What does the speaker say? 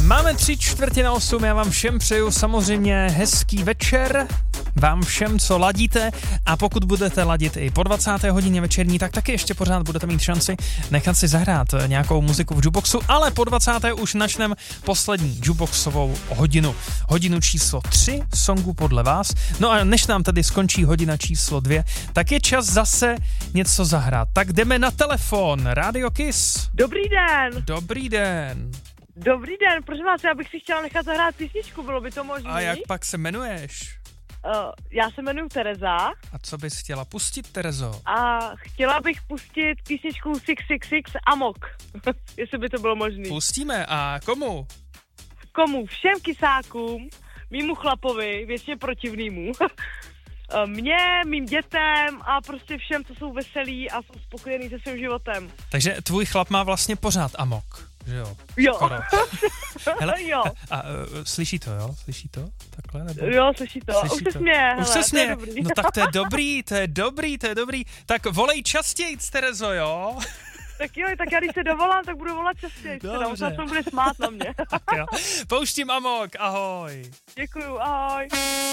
Máme 7:45, já vám všem přeju samozřejmě hezký večer, vám všem, co ladíte, a pokud budete ladit i po 20. hodině večerní, tak taky ještě pořád budete mít šanci nechat si zahrát nějakou muziku v jukeboxu, ale po 20. už načneme poslední jukeboxovou hodinu. Hodinu číslo 3 songu podle vás. No a než nám tady skončí hodina číslo 2, tak je čas zase něco zahrát. Tak jdeme na telefon. Radio Kiss. Dobrý den. Dobrý den. Dobrý den, prosím vás, já bych si chtěla nechat zahrát písničku, bylo by to možné? A jak pak se jmenuješ? Já se jmenuji Tereza. A co bys chtěla pustit, Terezo? A chtěla bych pustit písničku 666 Amok, jestli by to bylo možné. Pustíme, a komu? Komu? Všem kysákům, mýmu chlapovi, věčně protivnýmu, mně, mým dětem a prostě všem, co jsou veselí a jsou spokojení se svým životem. Takže tvůj chlap má vlastně pořád amok, že jo? Jo. Hele, jo. Slyší to, jo? Slyší to? Takhle, nebo? Jo, slyší to. Slyší Už se směje. Už se směje. No tak to je dobrý. Tak volej častěji, Terezo, jo? Tak jo, tak já když se dovolám, tak budu volat častěji. Možná se bude smát na mě. Tak jo. Pouštím amok, ahoj. Děkuju, ahoj.